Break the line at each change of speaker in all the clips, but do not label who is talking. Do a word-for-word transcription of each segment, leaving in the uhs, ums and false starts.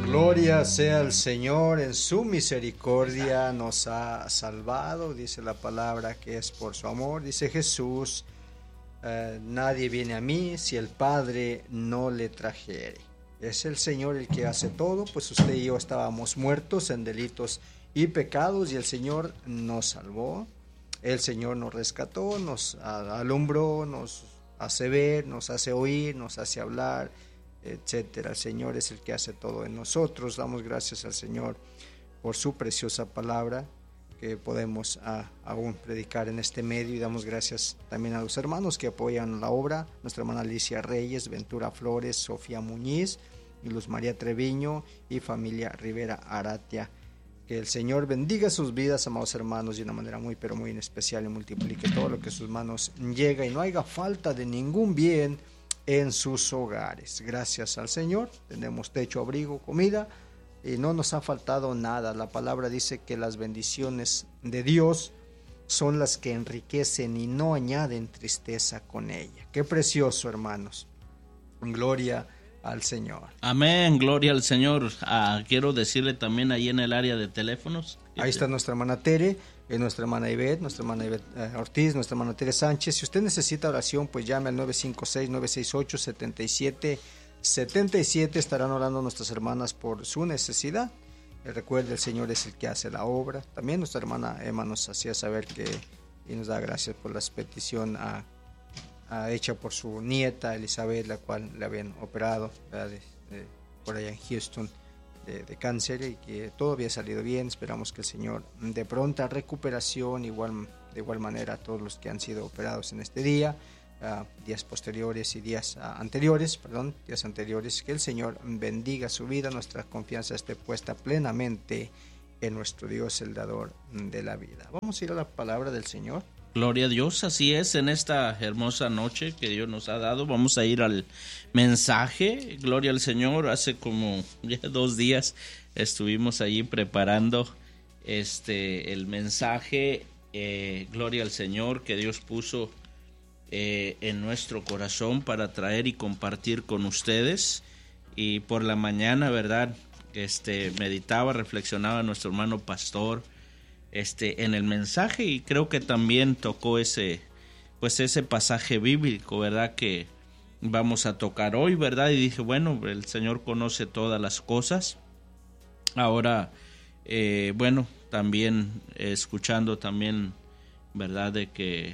Gloria sea al Señor, en su misericordia nos ha salvado, dice la palabra que es por su amor. Dice Jesús, eh, nadie viene a mí si el Padre no le trajere. Es el Señor el que hace todo, pues usted y yo estábamos muertos en delitos y pecados y el Señor nos salvó. El Señor nos rescató, nos alumbró, nos hace ver, nos hace oír, nos hace hablar, etcétera. El Señor es el que hace todo en nosotros. Damos gracias al Señor por su preciosa palabra que podemos a, aún predicar en este medio, y damos gracias también a los hermanos que apoyan la obra, nuestra hermana Alicia Reyes, Ventura Flores, Sofía Muñiz y Luz María Treviño y familia Rivera Aratia. Que el Señor bendiga sus vidas, amados hermanos, de una manera muy pero muy especial, y multiplique todo lo que sus manos llega y no haya falta de ningún bien en sus hogares. Gracias al Señor, tenemos techo, abrigo, comida y no nos ha faltado nada. La palabra dice que las bendiciones de Dios son las que enriquecen y no añaden tristeza con ella. Qué precioso, hermanos. Gloria al Señor.
Amén, gloria al Señor. Ah, quiero decirle también ahí en el área de teléfonos.
Ahí está nuestra hermana Tere, eh, nuestra hermana Ivette, nuestra hermana Ivette eh, Ortiz, nuestra hermana Tere Sánchez. Si usted necesita oración, pues llame al nueve cinco seis, nueve seis ocho, siete siete siete siete. Estarán orando nuestras hermanas por su necesidad. Eh, recuerde, el Señor es el que hace la obra. También nuestra hermana Emma nos hacía saber que, y nos da gracias por la petición a hecha por su nieta Elizabeth, la cual le habían operado de, de, por allá en Houston de, de cáncer, y que todo había salido bien. Esperamos que el Señor de pronta recuperación, igual, de igual manera a todos los que han sido operados en este día, uh, días posteriores y días uh, anteriores, perdón, días anteriores, que el Señor bendiga su vida. Nuestra confianza esté puesta plenamente en nuestro Dios, el dador de la vida. Vamos a ir a la palabra del Señor.
Gloria a Dios, así es, en esta hermosa noche que Dios nos ha dado, vamos a ir al mensaje. Gloria al Señor. Hace como ya dos días estuvimos allí preparando este el mensaje, eh, gloria al Señor, que Dios puso eh, en nuestro corazón para traer y compartir con ustedes. Y por la mañana, ¿verdad? Este, meditaba, reflexionaba nuestro hermano pastor Este, en el mensaje, y creo que también tocó ese, pues ese pasaje bíblico, ¿verdad? Que vamos a tocar hoy, ¿verdad? Y dije, bueno, el Señor conoce todas las cosas. Ahora, eh, bueno, también eh, escuchando también, ¿verdad? De que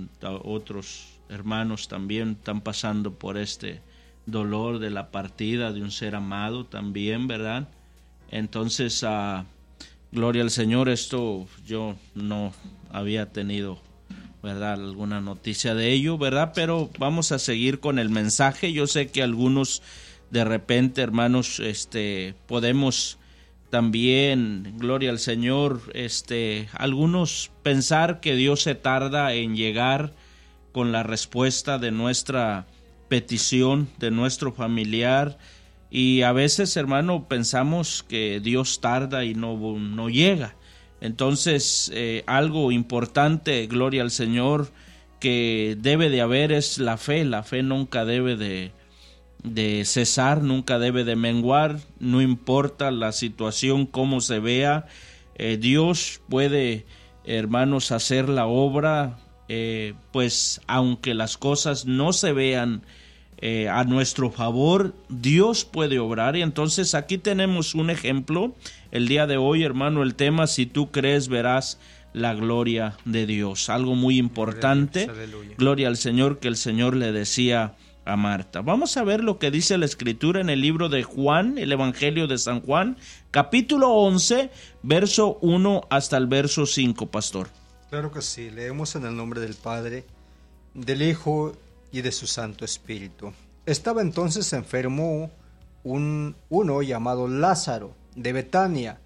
otros hermanos también están pasando por este dolor de la partida de un ser amado también, ¿verdad? Entonces, a uh, gloria al Señor, esto yo no había tenido, ¿verdad?, alguna noticia de ello, ¿verdad? Pero vamos a seguir con el mensaje. Yo sé que algunos de repente, hermanos, este, podemos también, gloria al Señor, este, algunos pensar que Dios se tarda en llegar con la respuesta de nuestra petición, de nuestro familiar. Y a veces, hermano, pensamos que Dios tarda y no, no llega. Entonces, eh, algo importante, gloria al Señor, que debe de haber es la fe. La fe nunca debe de, de cesar, nunca debe de menguar. No importa la situación, cómo se vea. Eh, Dios puede, hermanos, hacer la obra, eh, pues aunque las cosas no se vean Eh, a nuestro favor, Dios puede obrar. Y entonces aquí tenemos un ejemplo el día de hoy, hermano. El tema: si tú crees, verás la gloria de Dios. Algo muy importante. Aleluya. Gloria al Señor, que el Señor le decía a Marta. Vamos a ver lo que dice la Escritura en el libro de Juan, el Evangelio de San Juan, capítulo once, verso uno hasta el verso cinco, pastor.
Claro que sí. Leemos en el nombre del Padre, del Hijo y de su Santo Espíritu. Estaba entonces enfermo un, uno llamado Lázaro, de Betania,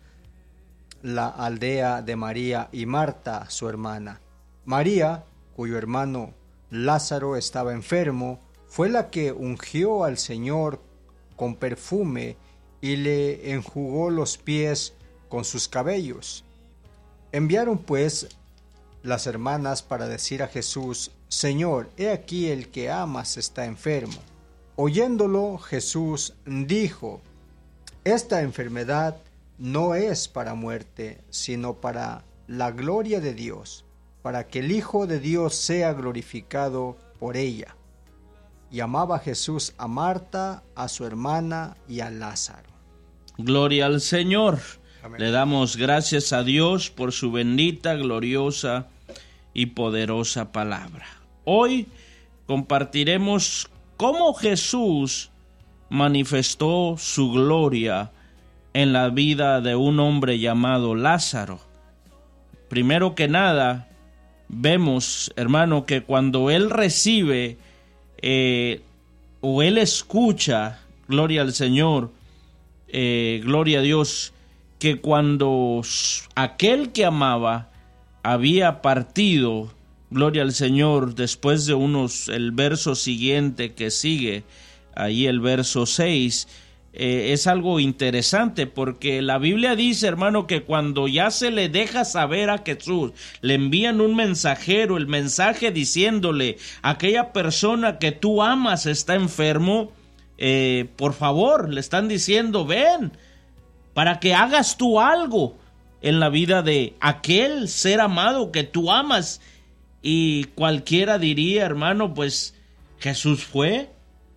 la aldea de María y Marta, su hermana. María, cuyo hermano Lázaro estaba enfermo, fue la que ungió al Señor con perfume y le enjugó los pies con sus cabellos. Enviaron pues las hermanas para decir a Jesús: Señor, he aquí el que amas está enfermo. Oyéndolo, Jesús dijo: esta enfermedad no es para muerte, sino para la gloria de Dios, para que el Hijo de Dios sea glorificado por ella. Y amaba Jesús a Marta, a su hermana y a Lázaro.
Gloria al Señor.
Amén.
Le damos gracias a Dios por su bendita, gloriosa y poderosa palabra. Hoy compartiremos cómo Jesús manifestó su gloria en la vida de un hombre llamado Lázaro. Primero que nada, vemos, hermano, que cuando él recibe eh, o él escucha, gloria al Señor, eh, gloria a Dios, que cuando aquel que amaba había partido, gloria al Señor, después de unos, el verso siguiente que sigue, ahí el verso seis, eh, es algo interesante porque la Biblia dice, hermano, que cuando ya se le deja saber a Jesús, le envían un mensajero, el mensaje diciéndole, aquella persona que tú amas está enfermo, eh, por favor, le están diciendo, ven, para que hagas tú algo en la vida de aquel ser amado que tú amas. Y cualquiera diría, hermano, pues Jesús fue.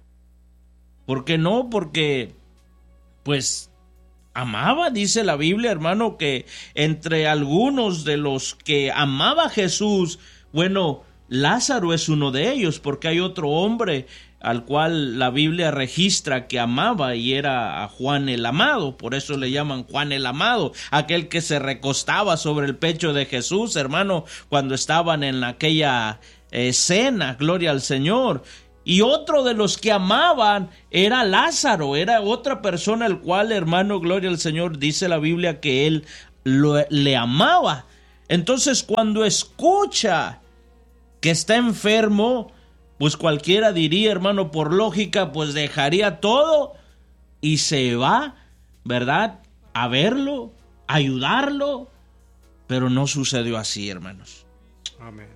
¿Por qué no? Porque pues amaba, dice la Biblia, hermano, que entre algunos de los que amaba a Jesús, bueno, Lázaro es uno de ellos, porque hay otro hombre al cual la Biblia registra que amaba y era a Juan el Amado, por eso le llaman Juan el Amado, aquel que se recostaba sobre el pecho de Jesús, hermano, cuando estaban en aquella eh, cena, gloria al Señor. Y otro de los que amaban era Lázaro, era otra persona al cual, hermano, gloria al Señor, dice la Biblia que él lo, le amaba. Entonces, cuando escucha que está enfermo, pues cualquiera diría, hermano, por lógica, pues dejaría todo y se va, ¿verdad?, a verlo, a ayudarlo, pero no sucedió así, hermanos.
Amén.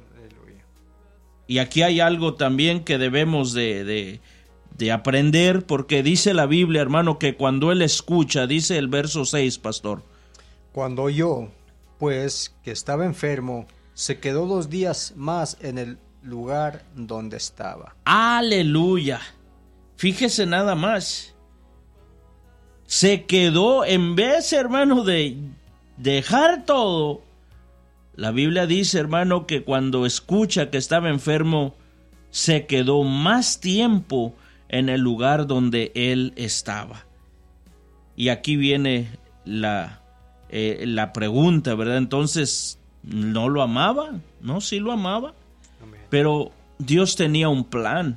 Y aquí hay algo también que debemos de, de, de aprender, porque dice la Biblia, hermano, que cuando él escucha, dice el verso seis, pastor.
Cuando oyó, pues, que estaba enfermo, se quedó dos días más en el lugar donde estaba.
Aleluya. Fíjese nada más. Se quedó, en vez, hermano, de dejar todo. La Biblia dice, hermano, que cuando escucha que estaba enfermo, se quedó más tiempo en el lugar donde él estaba. Y aquí viene la, eh, la pregunta, ¿verdad? Entonces, ¿no lo amaba? No, sí lo amaba. Amén. Pero Dios tenía un plan.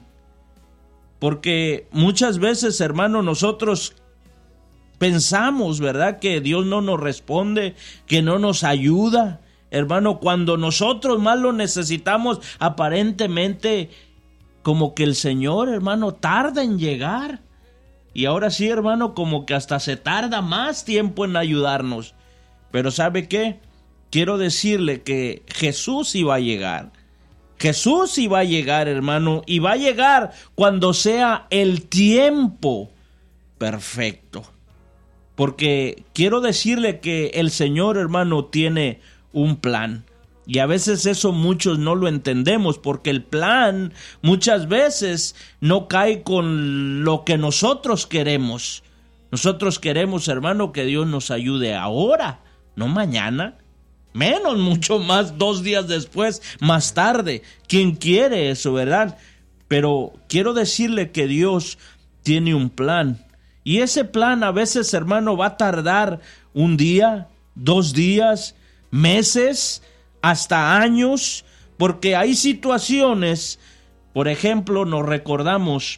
Porque muchas veces, hermano, nosotros pensamos, ¿verdad?, que Dios no nos responde, que no nos ayuda. Hermano, cuando nosotros más lo necesitamos, aparentemente como que el Señor, hermano, tarda en llegar. Y ahora sí, hermano, como que hasta se tarda más tiempo en ayudarnos. Pero ¿sabe qué? Quiero decirle que Jesús iba a llegar. Jesús iba a llegar, hermano, y va a llegar cuando sea el tiempo perfecto. Porque quiero decirle que el Señor, hermano, tiene un plan. Y a veces eso muchos no lo entendemos, porque el plan muchas veces no cae con lo que nosotros queremos. Nosotros queremos, hermano, que Dios nos ayude ahora, no mañana, menos, mucho más, dos días después, más tarde. ¿Quién quiere eso, verdad? Pero quiero decirle que Dios tiene un plan. Y ese plan a veces, hermano, va a tardar un día, dos días, meses, hasta años, porque hay situaciones, por ejemplo, nos recordamos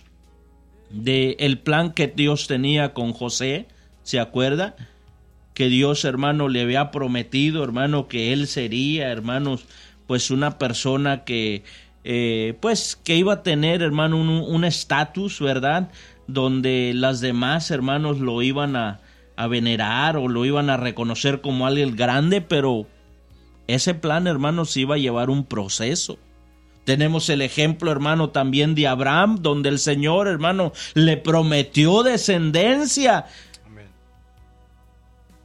del plan que Dios tenía con José, ¿se acuerda? Que Dios, hermano, le había prometido, hermano, que él sería, hermanos, pues una persona que, eh, pues, que iba a tener, hermano, un estatus, ¿verdad?, donde las demás, hermanos, lo iban a a venerar o lo iban a reconocer como alguien grande, pero ese plan, hermano, se iba a llevar un proceso. Tenemos el ejemplo, hermano, también de Abraham, donde el Señor, hermano, le prometió descendencia. Amén.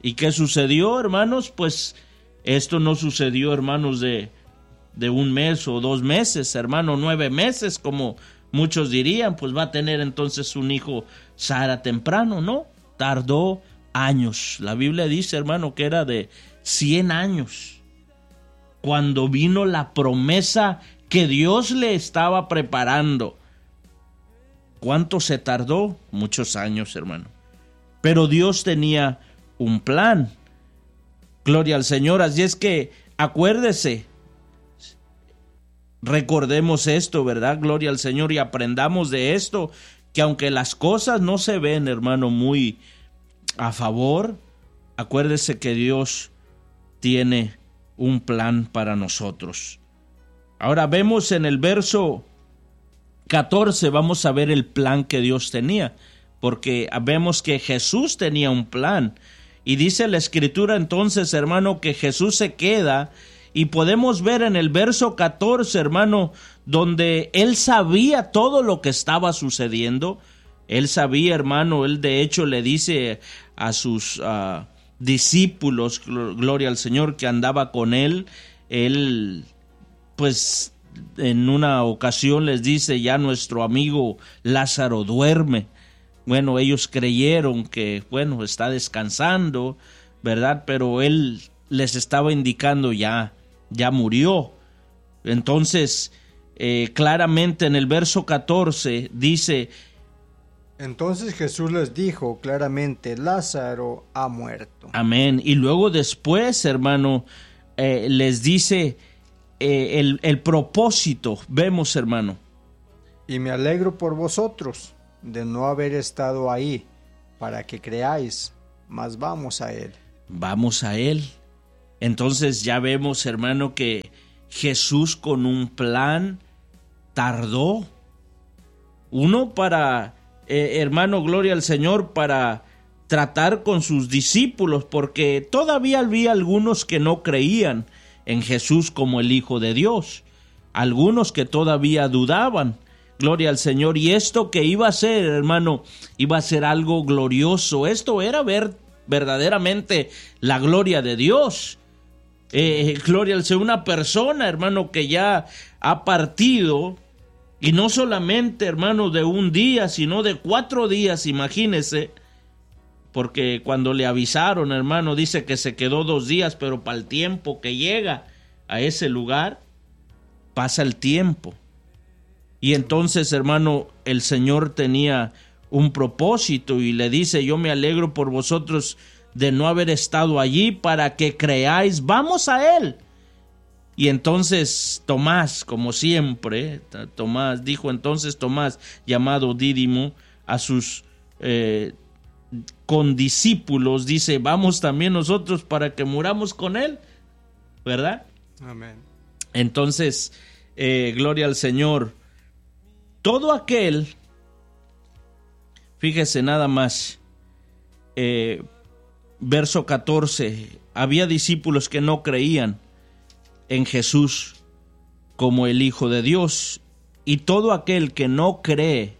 ¿Y qué sucedió, hermanos? Pues esto no sucedió, hermanos, de, de un mes o dos meses, hermano, nueve meses, como muchos dirían, pues va a tener entonces un hijo Sara temprano, ¿no? Tardó años. La Biblia dice, hermano, que era de cien años, cuando vino la promesa que Dios le estaba preparando. ¿Cuánto se tardó? Muchos años, hermano. Pero Dios tenía un plan. Gloria al Señor. Así es que acuérdese, recordemos esto, ¿verdad? Gloria al Señor, y aprendamos de esto, que aunque las cosas no se ven, hermano, muy a favor, acuérdese que Dios tiene un plan para nosotros. Ahora vemos en el verso catorce, vamos a ver el plan que Dios tenía, porque vemos que Jesús tenía un plan. Y dice la Escritura entonces, hermano, que Jesús se queda, y podemos ver en el verso catorce, hermano, donde Él sabía todo lo que estaba sucediendo. Él sabía, hermano, Él de hecho le dice a sus uh, discípulos, gloria al Señor, que andaba con Él, Él pues en una ocasión les dice, ya nuestro amigo Lázaro duerme. Bueno, ellos creyeron que, bueno, está descansando, ¿verdad? Pero Él les estaba indicando ya, ya murió. Entonces, eh, claramente en el verso catorce dice:
entonces Jesús les dijo claramente, Lázaro ha muerto.
Amén. Y luego después, hermano, eh, les dice eh, el, el propósito. Vemos, hermano.
Y me alegro por vosotros de no haber estado ahí, para que creáis, mas vamos a Él.
Vamos a Él. Entonces ya vemos, hermano, que Jesús con un plan tardó. Uno para, eh, hermano, gloria al Señor, para tratar con sus discípulos, porque todavía había algunos que no creían en Jesús como el Hijo de Dios. Algunos que todavía dudaban. Gloria al Señor. Y esto que iba a ser, hermano, iba a ser algo glorioso. Esto era ver verdaderamente la gloria de Dios. Eh, gloria al Señor. Una persona, hermano, que ya ha partido, y no solamente, hermano, de un día, sino de cuatro días, imagínese. Porque cuando le avisaron, hermano, dice que se quedó dos días, pero para el tiempo que llega a ese lugar, pasa el tiempo. Y entonces, hermano, el Señor tenía un propósito y le dice: yo me alegro por vosotros de no haber estado allí, para que creáis, vamos a Él. Y entonces Tomás, como siempre, Tomás, dijo entonces Tomás, llamado Dídimo, a sus eh, condiscípulos, dice: vamos también nosotros para que muramos con Él, ¿verdad?
Amén.
Entonces, eh, gloria al Señor. Todo aquel, fíjese nada más, eh, verso catorce, había discípulos que no creían en Jesús como el Hijo de Dios, y todo aquel que no cree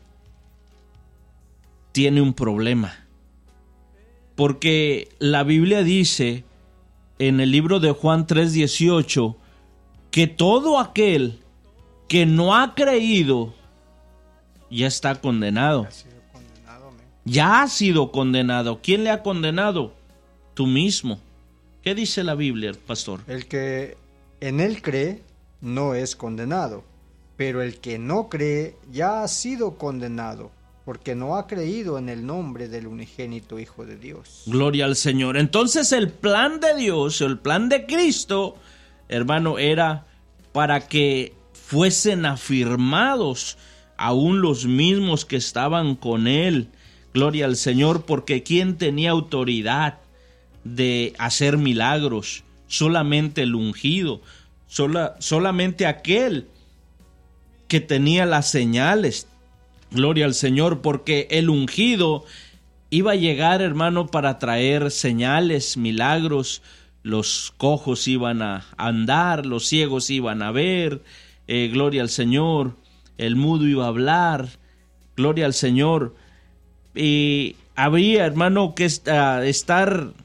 tiene un problema, porque la Biblia dice en el libro de Juan tres dieciocho que todo aquel que no ha creído ya está condenado.
Ha sido condenado, amén.
Ya ha sido condenado. ¿Quién le ha condenado? Tú mismo. ¿Qué dice la Biblia, pastor?
El que en Él cree no es condenado, pero el que no cree ya ha sido condenado, porque no ha creído en el nombre del unigénito Hijo de Dios.
Gloria al Señor. Entonces el plan de Dios, el plan de Cristo, hermano, era para que fuesen afirmados aún los mismos que estaban con Él. Gloria al Señor, porque ¿quién tenía autoridad de hacer milagros? Solamente el ungido, sola, solamente aquel que tenía las señales. Gloria al Señor, porque el ungido iba a llegar, hermano, para traer señales, milagros. Los cojos iban a andar, los ciegos iban a ver, eh, gloria al Señor, el mudo iba a hablar, gloria al Señor. Y habría, hermano, que estar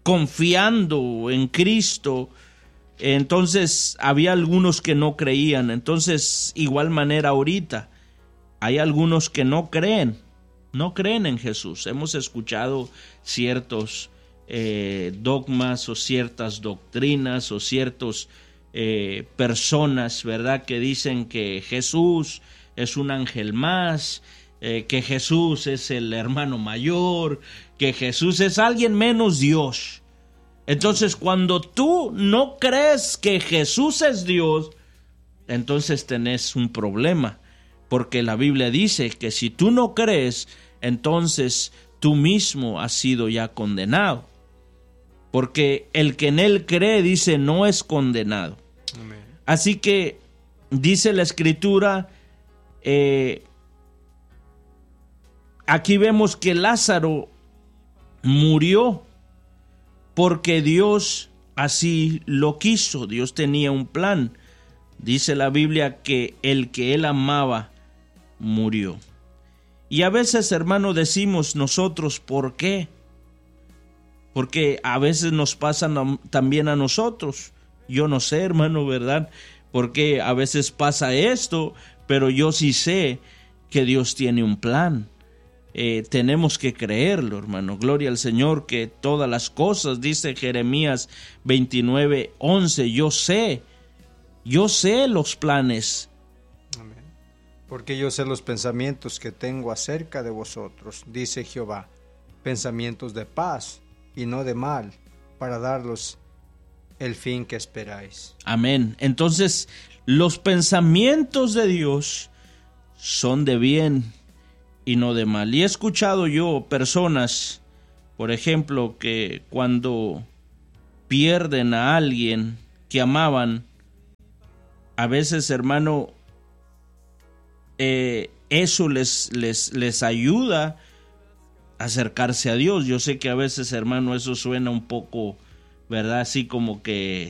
confiando en Cristo, entonces había algunos que no creían. Entonces, igual manera ahorita, hay algunos que no creen, no creen en Jesús. Hemos escuchado ciertos eh, dogmas o ciertas doctrinas o ciertos eh, personas, ¿verdad?, que dicen que Jesús es un ángel más, eh, que Jesús es el hermano mayor, que Jesús es alguien menos Dios. Entonces, cuando tú no crees que Jesús es Dios, entonces tenés un problema, porque la Biblia dice que si tú no crees, entonces tú mismo has sido ya condenado, porque el que en él cree, dice, no es condenado. Amén. Así que dice la Escritura, eh, aquí vemos que Lázaro murió porque Dios así lo quiso. Dios tenía un plan. Dice la Biblia que el que él amaba murió. Y a veces, hermano, decimos nosotros, ¿por qué? Porque a veces nos pasa también a nosotros. Yo no sé, hermano, ¿verdad?, porque a veces pasa esto, pero yo sí sé que Dios tiene un plan. Eh, tenemos que creerlo, hermano. Gloria al Señor, que todas las cosas, dice Jeremías veintinueve, once, yo sé, yo sé los planes.
Amén. Porque yo sé los pensamientos que tengo acerca de vosotros, dice Jehová, pensamientos de paz y no de mal, para daros el fin que esperáis.
Amén. Entonces, los pensamientos de Dios son de bien y no de mal. Y he escuchado yo personas, por ejemplo, que cuando pierden a alguien que amaban, a veces, hermano, eh, eso les, les, les ayuda a acercarse a Dios. Yo sé que a veces, hermano, eso suena un poco, ¿verdad?, así como que